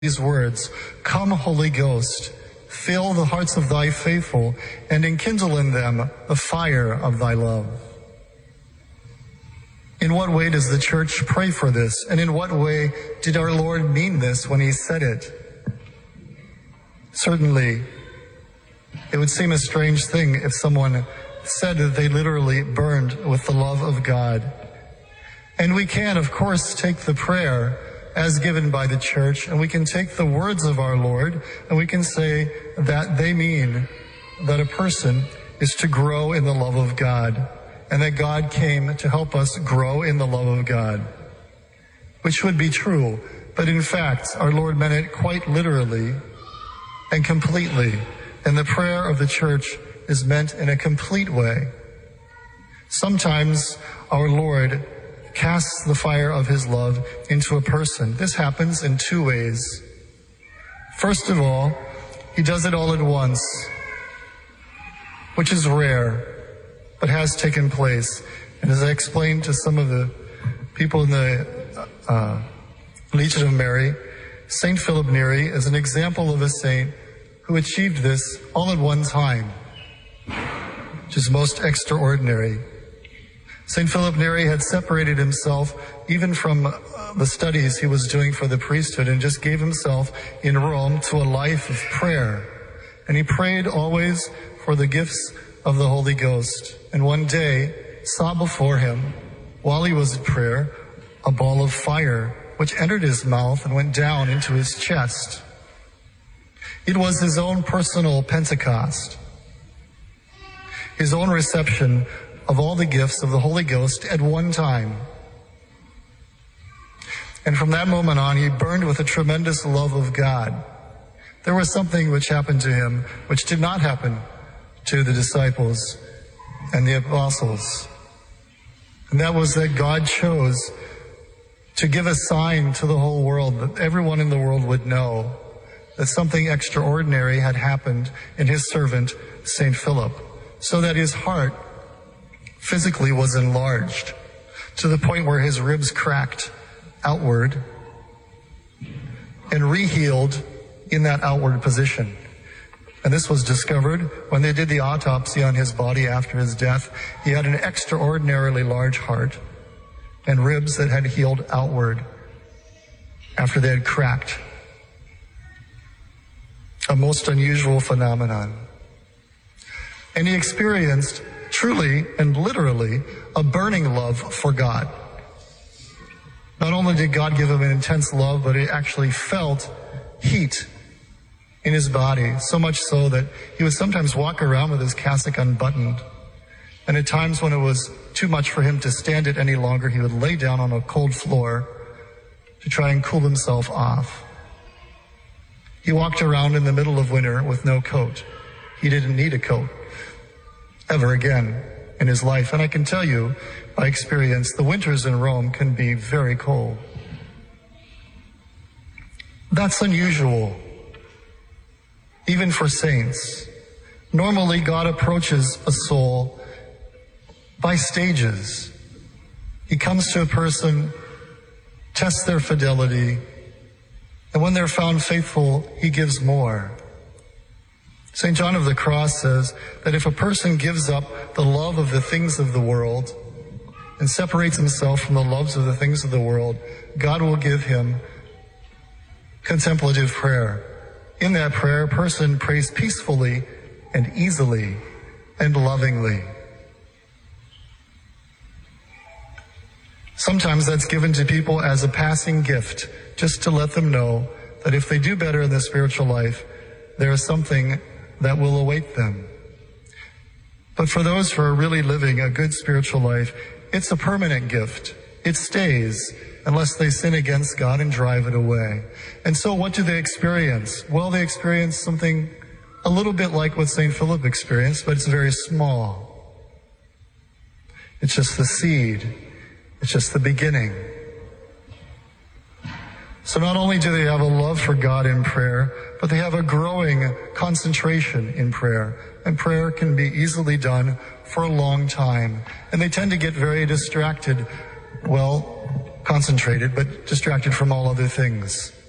these words, "Come, Holy Ghost, fill the hearts of thy faithful, and enkindle in them the fire of thy love." In what way does the church pray for this? And in what way did our Lord mean this when he said it? Certainly, it would seem a strange thing if someone said that they literally burned with the love of God. And we can, of course, take the prayer as given by the church, and we can take the words of our Lord, and we can say that they mean that a person is to grow in the love of God, and that God came to help us grow in the love of God, which would be true. But in fact, our Lord meant it quite literally and completely, and the prayer of the church is meant in a complete way. Sometimes our Lord casts the fire of his love into a person. This happens in two ways. First of all, he does it all at once, which is rare, but has taken place. And as I explained to some of the people in the Legion of Mary, Saint Philip Neri is an example of a saint who achieved this all at one time, which is most extraordinary. St. Philip Neri had separated himself even from the studies he was doing for the priesthood and just gave himself in Rome to a life of prayer. And he prayed always for the gifts of the Holy Ghost. And one day saw before him, while he was at prayer, a ball of fire which entered his mouth and went down into his chest. It was his own personal Pentecost, his own reception of all the gifts of the Holy Ghost at one time. And from that moment on, he burned with a tremendous love of God. There was something which happened to him which did not happen to the disciples and the apostles. And that was that God chose to give a sign to the whole world, that everyone in the world would know that something extraordinary had happened in his servant, St. Philip, so that his heart physically was enlarged to the point where his ribs cracked outward and re-healed in that outward position. And this was discovered when they did the autopsy on his body after his death. He had an extraordinarily large heart and ribs that had healed outward after they had cracked. A most unusual phenomenon. And he experienced truly and literally a burning love for God. Not only did God give him an intense love, but he actually felt heat in his body, so much so that he would sometimes walk around with his cassock unbuttoned. And at times when it was too much for him to stand it any longer, he would lay down on a cold floor to try and cool himself off. He walked around in the middle of winter with no coat. He didn't need a coat ever again in his life. And I can tell you by experience, the winters in Rome can be very cold. That's unusual, even for saints. Normally, God approaches a soul by stages. He comes to a person, tests their fidelity, and when they're found faithful, he gives more. St. John of the Cross says that if a person gives up the love of the things of the world and separates himself from the loves of the things of the world, God will give him contemplative prayer. In that prayer, a person prays peacefully and easily and lovingly. Sometimes that's given to people as a passing gift, just to let them know that if they do better in their spiritual life, there is something that will await them. But for those who are really living a good spiritual life, it's a permanent gift. It stays unless they sin against God and drive it away. And so what do they experience? Well, they experience something a little bit like what St. Philip experienced, but it's very small. It's just the seed. It's just the beginning. So not only do they have a love for God in prayer, but they have a growing concentration in prayer. And prayer can be easily done for a long time. And they tend to get very distracted, well, concentrated, but distracted from all other things.